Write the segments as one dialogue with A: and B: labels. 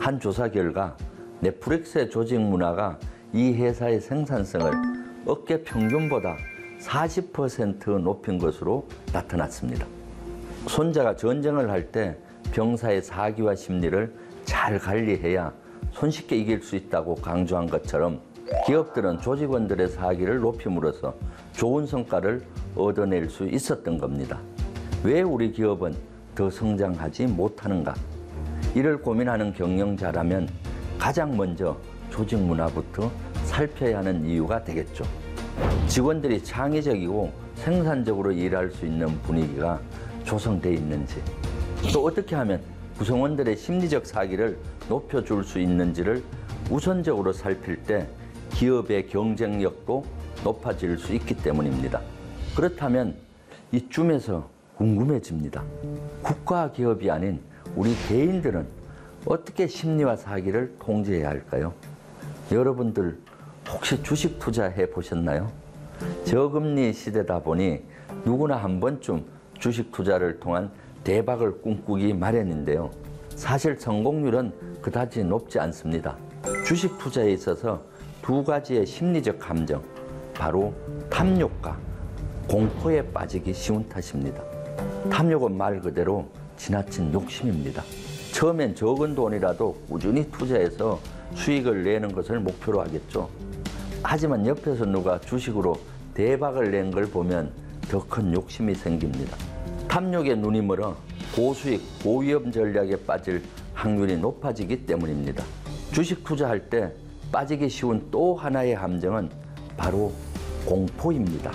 A: 한 조사 결과 넷플릭스의 조직 문화가 이 회사의 생산성을 업계 평균보다 40% 높인 것으로 나타났습니다. 손자가 전쟁을 할 때 병사의 사기와 심리를 잘 관리해야 손쉽게 이길 수 있다고 강조한 것처럼 기업들은 조직원들의 사기를 높임으로써 좋은 성과를 얻어낼 수 있었던 겁니다. 왜 우리 기업은 더 성장하지 못하는가? 이를 고민하는 경영자라면 가장 먼저 조직 문화부터 살펴야 하는 이유가 되겠죠. 직원들이 창의적이고 생산적으로 일할 수 있는 분위기가 조성되어 있는지, 또 어떻게 하면 구성원들의 심리적 사기를 높여줄 수 있는지를 우선적으로 살필 때 기업의 경쟁력도 높아질 수 있기 때문입니다. 그렇다면 이쯤에서 궁금해집니다. 국가 기업이 아닌 우리 개인들은 어떻게 심리와 사기를 통제해야 할까요? 여러분들 혹시 주식 투자해 보셨나요? 저금리 시대다 보니 누구나 한 번쯤 주식 투자를 통한 대박을 꿈꾸기 마련인데요. 사실 성공률은 그다지 높지 않습니다. 주식 투자에 있어서 두 가지의 심리적 감정, 바로 탐욕과 공포에 빠지기 쉬운 탓입니다. 탐욕은 말 그대로 지나친 욕심입니다. 처음엔 적은 돈이라도 꾸준히 투자해서 수익을 내는 것을 목표로 하겠죠. 하지만 옆에서 누가 주식으로 대박을 낸 걸 보면 더 큰 욕심이 생깁니다. 탐욕에 눈이 멀어 고수익, 고위험 전략에 빠질 확률이 높아지기 때문입니다. 주식 투자할 때 빠지기 쉬운 또 하나의 함정은 바로 공포입니다.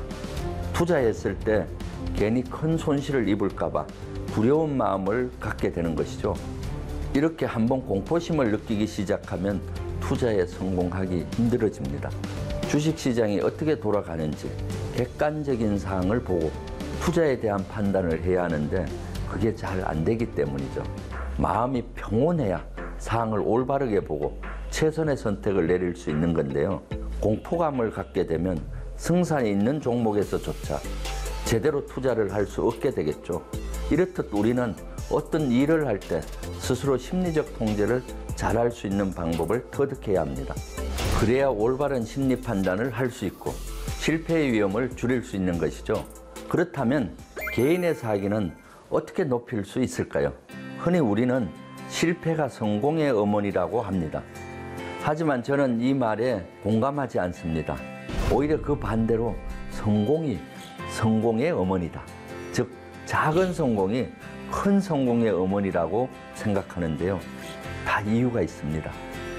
A: 투자했을 때 괜히 큰 손실을 입을까 봐 두려운 마음을 갖게 되는 것이죠. 이렇게 한번 공포심을 느끼기 시작하면 투자에 성공하기 힘들어집니다. 주식시장이 어떻게 돌아가는지 객관적인 사항을 보고 투자에 대한 판단을 해야 하는데 그게 잘 안 되기 때문이죠. 마음이 평온해야 사항을 올바르게 보고 최선의 선택을 내릴 수 있는 건데요. 공포감을 갖게 되면 승산이 있는 종목에서조차 제대로 투자를 할 수 없게 되겠죠. 이렇듯 우리는 어떤 일을 할 때 스스로 심리적 통제를 잘할 수 있는 방법을 터득해야 합니다. 그래야 올바른 심리 판단을 할 수 있고 실패의 위험을 줄일 수 있는 것이죠. 그렇다면 개인의 사기는 어떻게 높일 수 있을까요? 흔히 우리는 실패가 성공의 어머니라고 합니다. 하지만 저는 이 말에 공감하지 않습니다. 오히려 그 반대로 성공이 성공의 어머니다. 즉, 작은 성공이 큰 성공의 어머니라고 생각하는데요. 다 이유가 있습니다.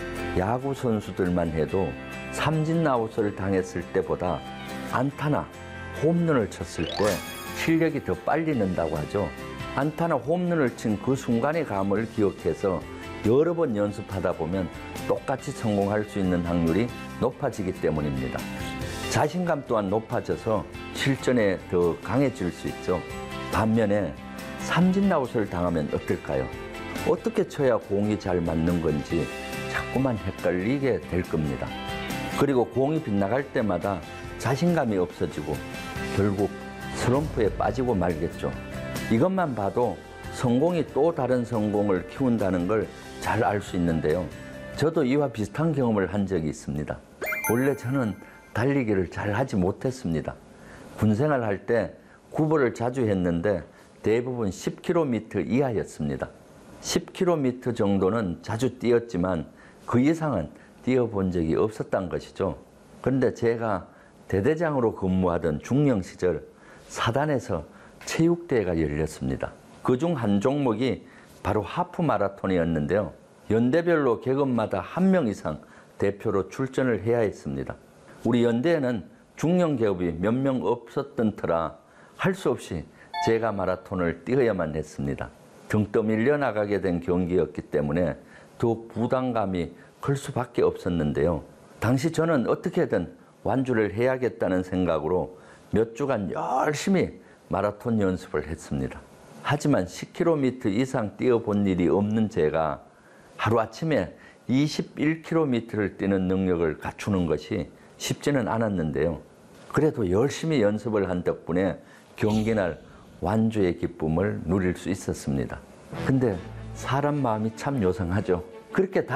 A: 야구 선수들만 해도 삼진아웃을 당했을 때보다 안타나 홈런을 쳤을 때 실력이 더 빨리 는다고 하죠. 안타나 홈런을 친 그 순간의 감을 기억해서 여러 번 연습하다 보면 똑같이 성공할 수 있는 확률이 높아지기 때문입니다. 자신감 또한 높아져서 실전에 더 강해질 수 있죠. 반면에 삼진아웃을 당하면 어떨까요? 어떻게 쳐야 공이 잘 맞는 건지 자꾸만 헷갈리게 될 겁니다. 그리고 공이 빗나갈 때마다 자신감이 없어지고 결국 슬럼프에 빠지고 말겠죠. 이것만 봐도 성공이 또 다른 성공을 키운다는 걸 잘 알 수 있는데요. 저도 이와 비슷한 경험을 한 적이 있습니다. 원래 저는 달리기를 잘 하지 못했습니다. 군생활 할 때 구보를 자주 했는데 대부분 10km 이하였습니다. 10km 정도는 자주 뛰었지만 그 이상은 뛰어본 적이 없었던 것이죠. 그런데 제가 대대장으로 근무하던 중령 시절 사단에서 체육대회가 열렸습니다. 그중 한 종목이 바로 하프 마라톤이었는데요. 연대별로 계급마다 한 명 이상 대표로 출전을 해야 했습니다. 우리 연대에는 중령 계급이 몇 명 없었던 터라 할 수 없이 제가 마라톤을 뛰어야만 했습니다. 등 떠밀려 나가게 된 경기였기 때문에 더 부담감이 클 수밖에 없었는데요. 당시 저는 어떻게든 완주를 해야겠다는 생각으로 몇 주간 열심히 마라톤 연습을 했습니다. 하지만 10km 이상 뛰어본 일이 없는 제가 하루아침에 21km를 뛰는 능력을 갖추는 것이 쉽지는 않았는데요. 그래도 열심히 연습을 한 덕분에 경기날 완주의 기쁨을 누릴 수 있었습니다. 근데 사람 마음이 참 요상하죠. 그렇게